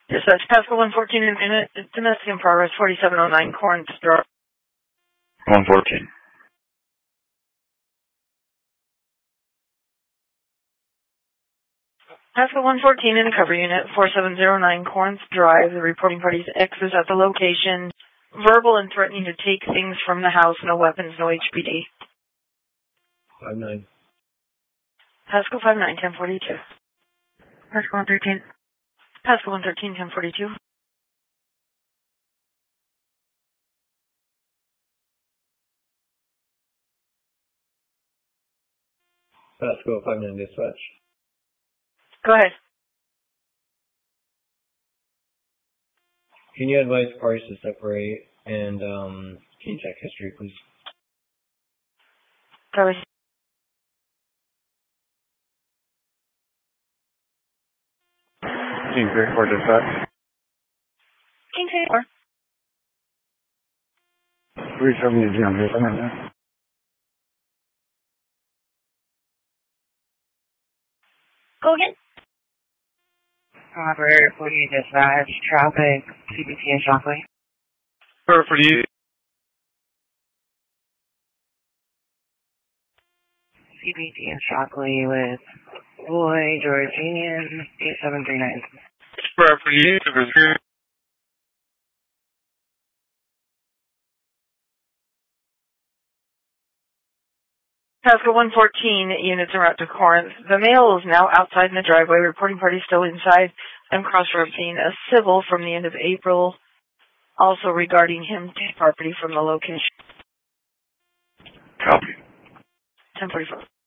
Dispatch, Pascal 114 in domestic in progress, 4709 Corinth Drive. 114. Pascal 114 in cover unit, 4709 Corinth Drive. The reporting party's X is at the location. Verbal and threatening to take things from the house. No weapons, no HPD. 5-9. Pascal 59, 1042. Pascal 113. Pascal 113, 1042. Pascal 5-9 dispatch. Go ahead. Can you advise parties to separate and can you check history, please? Go ahead. King 34 dispatch. King 34. 370 on this minute. Go again. Operator 48 dispatch, traffic, CBT and Shockley. For you. CBT and Shockley with Roy George Union 8739. For you. Pascal 114 units en route to Corinth. The male is now outside in the driveway. Reporting party still inside. I'm cross-referencing a civil from the end of April. Also regarding him to property from the location. Copy. 1044.